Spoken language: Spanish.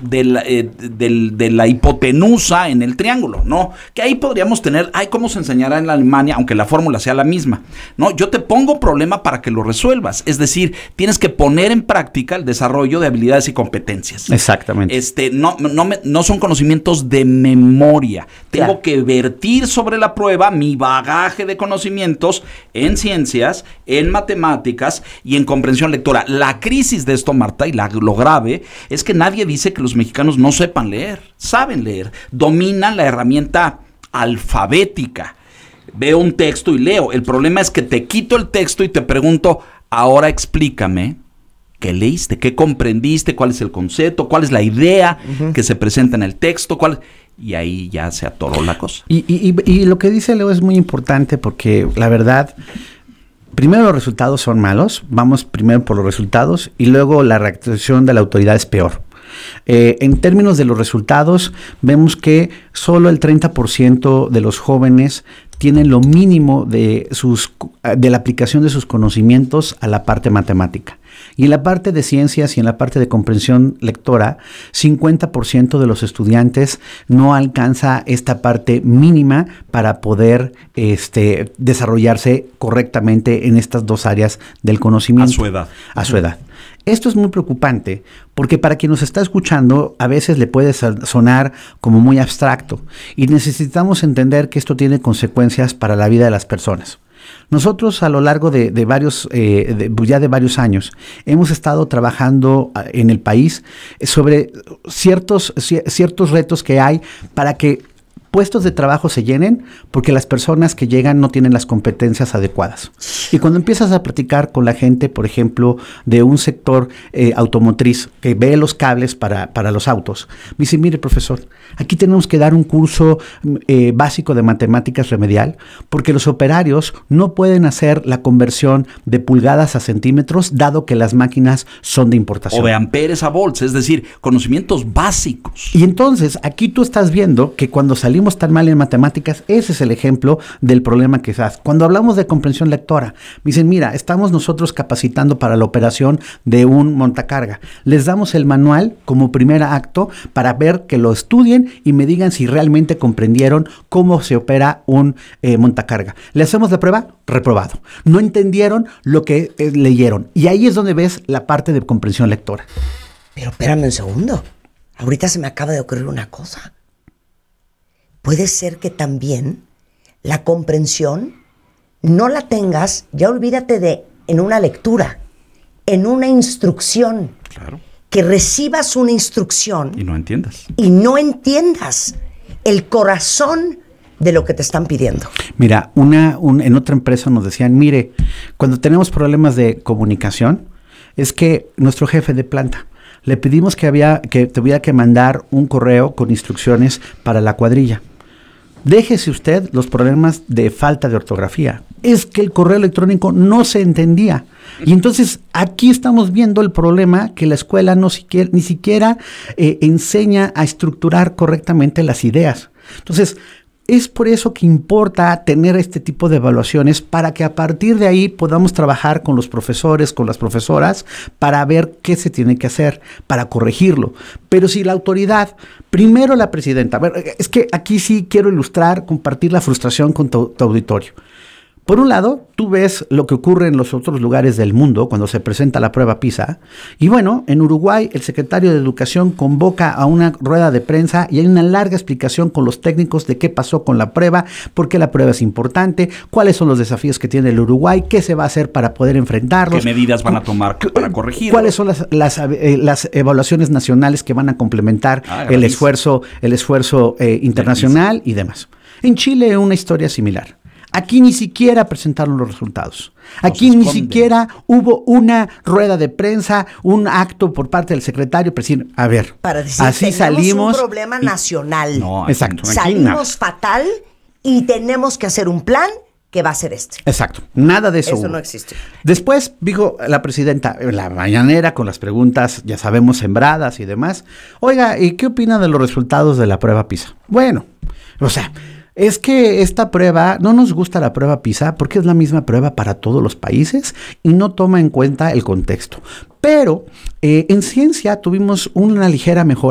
de la hipotenusa en el triángulo, ¿no? Que ahí podríamos tener, cómo se enseñará en Alemania, aunque la fórmula sea la misma, ¿no? Yo te pongo problema para que lo resuelvas, es decir, tienes que poner en práctica el desarrollo de habilidades y competencias. Exactamente. No son conocimientos de memoria. Tengo que vertir sobre la prueba mi bagaje de conocimientos en ciencias, en matemáticas y en comprensión lectora. La crisis de esto, Marta, y lo grave, es que nadie dice que los mexicanos no sepan leer. Saben leer, dominan la herramienta alfabética. Veo un texto y leo. El problema es que te quito el texto y te pregunto, ahora explícame qué leíste, qué comprendiste, cuál es el concepto, cuál es la idea que se presenta en el texto, y ahí ya se atoró la cosa. Y lo que dice Leo es muy importante porque la verdad, primero los resultados son malos, vamos primero por los resultados y luego la reacción de la autoridad es peor. En términos de los resultados, vemos que solo el 30% de los jóvenes tienen lo mínimo de la aplicación de sus conocimientos a la parte matemática. Y en la parte de ciencias y en la parte de comprensión lectora, 50% de los estudiantes no alcanza esta parte mínima para poder desarrollarse correctamente en estas dos áreas del conocimiento. A su edad. Esto es muy preocupante porque para quien nos está escuchando a veces le puede sonar como muy abstracto y necesitamos entender que esto tiene consecuencias para la vida de las personas. Nosotros a lo largo de varios años hemos estado trabajando en el país sobre ciertos retos que hay para que puestos de trabajo se llenen porque las personas que llegan no tienen las competencias adecuadas. Y cuando empiezas a platicar con la gente, por ejemplo, de un sector automotriz que ve los cables para los autos, me dice, mire profesor, aquí tenemos que dar un curso básico de matemáticas remedial porque los operarios no pueden hacer la conversión de pulgadas a centímetros dado que las máquinas son de importación. O de amperes a volts, es decir, conocimientos básicos. Y entonces aquí tú estás viendo que cuando salimos tan mal en matemáticas, ese es el ejemplo del problema que se hace. Cuando hablamos de comprensión lectora, me dicen, mira, estamos nosotros capacitando para la operación de un montacarga. Les damos el manual como primer acto para ver que lo estudien y me digan si realmente comprendieron cómo se opera un montacarga. ¿Le hacemos la prueba? Reprobado. No entendieron lo que leyeron. Y ahí es donde ves la parte de comprensión lectora. Pero espérame un segundo. Ahorita se me acaba de ocurrir una cosa. Puede ser que también la comprensión no la tengas, ya olvídate de en una lectura, en una instrucción. Claro. Que recibas una instrucción. Y no entiendas. Y no entiendas el corazón de lo que te están pidiendo. Mira, en otra empresa nos decían, mire, cuando tenemos problemas de comunicación, es que nuestro jefe de planta le pedimos que tuviera que mandar un correo con instrucciones para la cuadrilla. Déjese usted los problemas de falta de ortografía. Es que el correo electrónico no se entendía. Y entonces aquí estamos viendo el problema que la escuela ni siquiera enseña a estructurar correctamente las ideas. Entonces, es por eso que importa tener este tipo de evaluaciones para que a partir de ahí podamos trabajar con los profesores, con las profesoras, para ver qué se tiene que hacer, para corregirlo. Pero si la autoridad, primero la presidenta, a ver, es que aquí sí quiero compartir la frustración con tu auditorio. Por un lado, tú ves lo que ocurre en los otros lugares del mundo cuando se presenta la prueba PISA. Y bueno, en Uruguay el secretario de Educación convoca a una rueda de prensa y hay una larga explicación con los técnicos de qué pasó con la prueba, por qué la prueba es importante, cuáles son los desafíos que tiene el Uruguay, qué se va a hacer para poder enfrentarlos. ¿Qué medidas van a tomar para corregirlo? ¿Cuáles son las evaluaciones nacionales que van a complementar el esfuerzo internacional y demás? En Chile una historia similar. Aquí ni siquiera presentaron los resultados. Aquí ni siquiera hubo una rueda de prensa, un acto por parte del secretario para decir, a ver, para decir, así salimos. Un problema nacional. No, exacto. Salimos fatal y tenemos que hacer un plan que va a ser este. Exacto. Nada de eso. Eso no existe. Después dijo la presidenta en la mañanera con las preguntas, ya sabemos, sembradas y demás. Oiga, ¿y qué opina de los resultados de la prueba PISA? Bueno, o sea, es que esta prueba, no nos gusta la prueba PISA porque es la misma prueba para todos los países y no toma en cuenta el contexto. Pero en ciencia tuvimos una ligera mejora